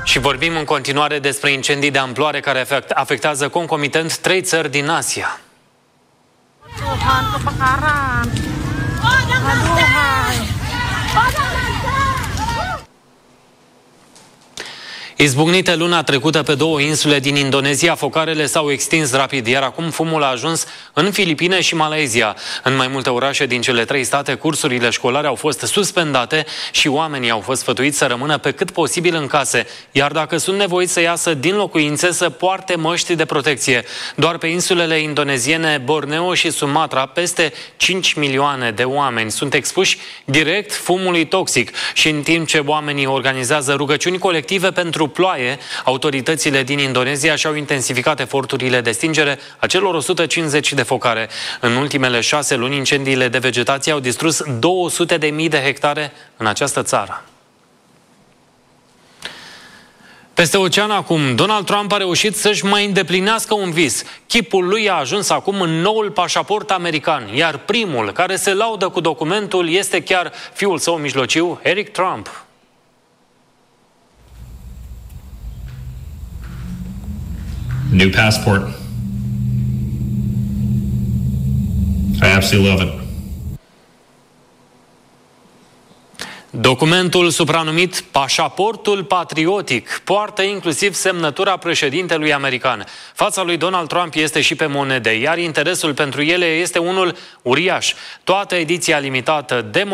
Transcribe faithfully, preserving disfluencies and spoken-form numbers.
Și vorbim în continuare despre incendii de amploare care afectează concomitent trei țări din Asia. Izbucnite luna trecută pe două insule din Indonezia, focarele s-au extins rapid, iar acum fumul a ajuns în Filipine și Malaysia. În mai multe orașe din cele trei state, cursurile școlare au fost suspendate și oamenii au fost sfătuiți să rămână pe cât posibil în case, iar dacă sunt nevoiți să iasă din locuințe, să poarte măști de protecție. Doar pe insulele indoneziene Borneo și Sumatra, peste cinci milioane de oameni sunt expuși direct fumului toxic și în timp ce oamenii organizează rugăciuni colective pentru ploaie, autoritățile din Indonezia și-au intensificat eforturile de stingere a celor o sută cincizeci de focare. În ultimele șase luni, incendiile de vegetație au distrus două sute de mii de hectare în această țară. Peste ocean acum, Donald Trump a reușit să-și mai îndeplinească un vis. Chipul lui a ajuns acum în noul pașaport american, iar primul care se laudă cu documentul este chiar fiul său mijlociu, Eric Trump. New passport. I absolutely love it. Documentul supranumit Pașaportul Patriotic poartă inclusiv semnătura președintelui american. Fața lui Donald Trump este și pe monede, iar interesul pentru ele este unul uriaș. Toată ediția limitată de